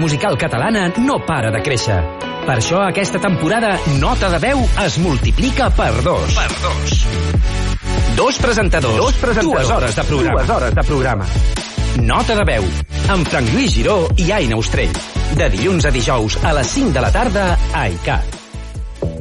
musical catalana no para de créixer. Per això aquesta temporada Nota de Veu es multiplica per 2. Dos presentadors, 2 hores de programa. Nota de Veu, amb Frank Lluís Giró i Aina Ostrell. De dilluns a dijous a les 5 de la tarda a ICAT.